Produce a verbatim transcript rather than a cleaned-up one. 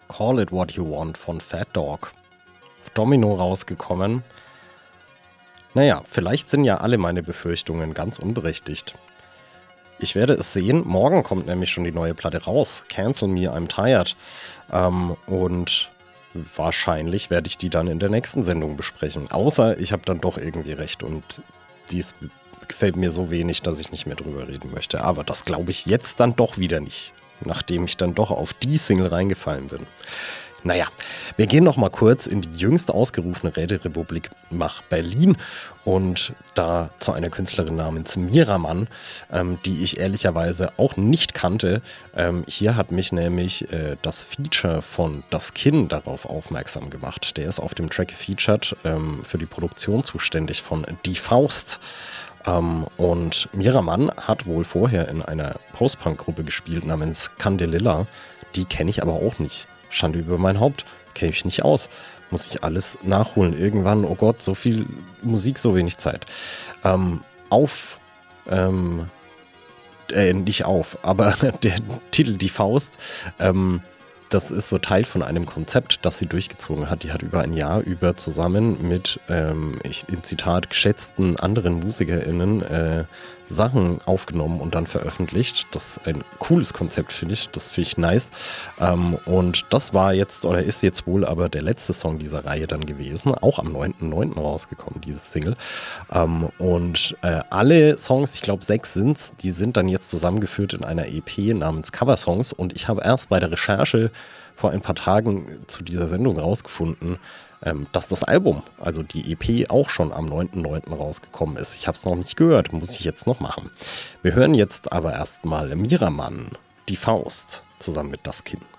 Call It What You Want von Fat Dog. Auf Domino rausgekommen. Naja, vielleicht sind ja alle meine Befürchtungen ganz unberechtigt. Ich werde es sehen. Morgen kommt nämlich schon die neue Platte raus. Cancel Me, I'm Tired. Ähm, und wahrscheinlich werde ich die dann in der nächsten Sendung besprechen. Außer ich habe dann doch irgendwie recht und dies gefällt mir so wenig, dass ich nicht mehr drüber reden möchte. Aber das glaube ich jetzt dann doch wieder nicht, nachdem ich dann doch auf die Single reingefallen bin. Naja, wir gehen noch mal kurz in die jüngst ausgerufene Räterepublik nach Berlin und da zu einer Künstlerin namens Miramann, ähm, die ich ehrlicherweise auch nicht kannte. Ähm, hier hat mich nämlich äh, das Feature von Das Kinn darauf aufmerksam gemacht. Der ist auf dem Track gefeatured, ähm, für die Produktion zuständig von Die Faust. Um, und Miramann hat wohl vorher in einer Post-Punk-Gruppe gespielt namens Candelilla. Die kenne ich aber auch nicht. Schande über mein Haupt. Kenne ich nicht aus. Muss ich alles nachholen. Irgendwann, oh Gott, so viel Musik, so wenig Zeit. Um, auf, ähm, äh, nicht auf, aber der Titel Die Faust, ähm, das ist so Teil von einem Konzept, das sie durchgezogen hat. Die hat über ein Jahr über zusammen mit, ähm, ich, in Zitat, geschätzten anderen MusikerInnen äh, Sachen aufgenommen und dann veröffentlicht. Das ist ein cooles Konzept, finde ich. Das finde ich nice. Ähm, und das war jetzt, oder ist jetzt wohl aber der letzte Song dieser Reihe dann gewesen. Auch am neunten neunten rausgekommen, dieses Single. Ähm, und äh, alle Songs, ich glaube sechs sind es, die sind dann jetzt zusammengeführt in einer E P namens Cover Songs. Und ich habe erst bei der Recherche vor ein paar Tagen zu dieser Sendung rausgefunden, ähm, dass das Album, also die E P, auch schon am neunten neunten rausgekommen ist. Ich habe es noch nicht gehört, muss ich jetzt noch machen. Wir hören jetzt aber erstmal Miramann, Die Faust, zusammen mit Das Kinn.